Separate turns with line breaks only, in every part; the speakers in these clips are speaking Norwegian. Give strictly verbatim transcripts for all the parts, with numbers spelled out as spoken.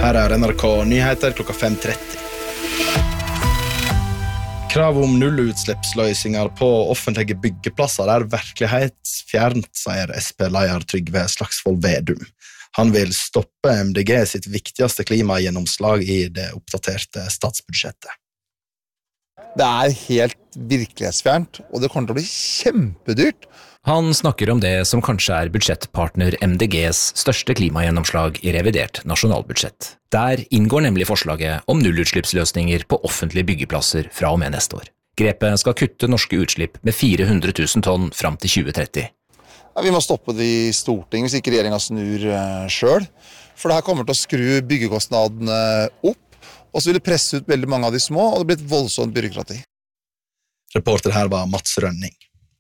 Her er N R K Nyheter klokka fem tretti. Krav om nullutslippsløsninger på offentlige byggeplasser er virkelighetsfjernt, sier S P-leder Trygve Slagsvold Vedum. Han vil stoppe M D G sitt viktigste klimagjennomslag i det oppdaterte statsbudsjettet.
Det er helt virkelighetsfjernt, og det kommer til å bli kjempedyrt.
Han snakker om det som kanskje er budsjettpartner M D G's største klimagjennomslag i revidert nasjonalbudsjett. Der inngår nemlig forslaget om nullutslippsløsninger på offentlige byggeplasser fra og med neste år. Grepet skal kutte norske utslipp med fire hundre tusen tonn fram til tjue tretti.
Ja, vi må stoppe det i Stortinget hvis ikke regjeringen snur uh, selv, for det her kommer til å skru byggekostnadene opp, og så vil det presse ut veldig mange av de små, og det blir et voldsomt byråkrati.
Reporter her var Mats Rønning.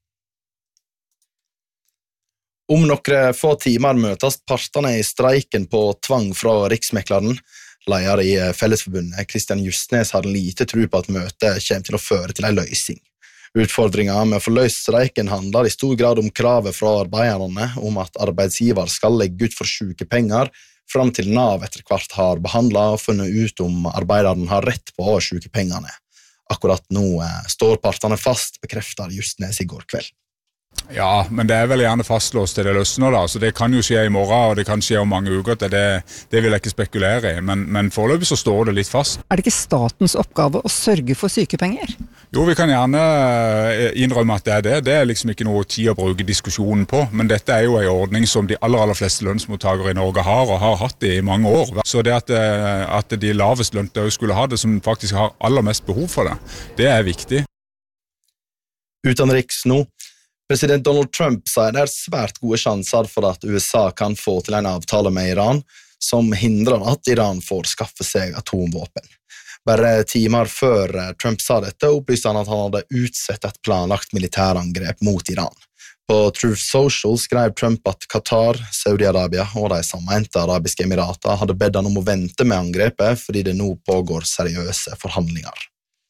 Om noen få timer møtes partene i streiken på tvang fra Riksmekleren. Leder i Fellesforbundet, Kristian Justnes, har lite tro på at møtet kommer til å føre til en løsning. Utfordringen med å få løst streiken handler i stor grad om kravet fra arbeiderne om at arbeidsgiver skal legge ut for sykepenger, fram til Nav etter hvert har behandlet og funnet ut om arbeideren har rett på sykepengene. Akkurat nå står partene fast, bekrefter Justnes i går kveld.
Ja, men det er vel gjerne fastlåst til det løsner da, så det kan jo skje i morgen, og det kan skje om mange uker, det, det vil jeg ikke spekulere i, men, men foreløpig så står det litt fast.
Er det ikke statens oppgave å sørge for sykepenger?
Jo, vi kan gjerne innrømme at det er det, det er liksom ikke noe tid å bruke diskusjonen på, men dette er jo en ordning som de aller, aller fleste lønnsmottagere i Norge har, og har hatt det i mange år. Så det at, at de lavest lønte skulle ha det, som faktisk har aller mest behov for det, det er viktig.
Utenriks nå. President Donald Trump sier det er svært gode sjanser for at U S A kan få til en avtale med Iran, som hindrer at Iran får skaffe seg atomvåpen. Bare timer før Trump sa dette, opplyste han at han hadde utsett et planlagt militærangrep mot Iran. På Truth Social skrev Trump at Qatar, Saudi-Arabia og de sammente arabiske emirater hadde bedt han om å vente med angrepet fordi det nå pågår seriøse forhandlinger.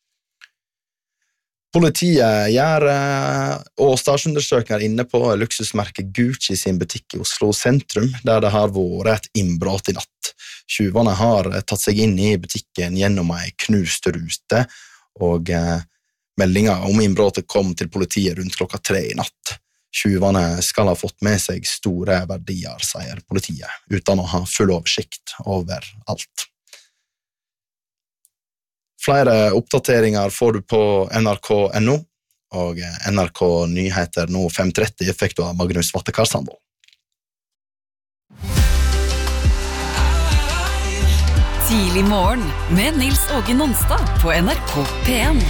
Politiet gjør årsdagsundersøkelser inne på luksusmerket Gucci sin butikk i Oslo sentrum, der det har vært et innbrott i natt. Tjuvene har tatt seg inn i butikken gjennom en knust rute, og eh, meldingen om innbrottet kom til politiet rundt klokka tre i natt. Tjuvene skal ha fått med seg store verdier, sier politiet, uten å ha full oversikt over alt. Flere oppdateringer får du på N R K punktum N O, og N R K Nyheter nå fem tretti fikk du av Magnus Vattekar Sandvold.
Tidlig morgen med Nils Åge Nonstad på N R K P en.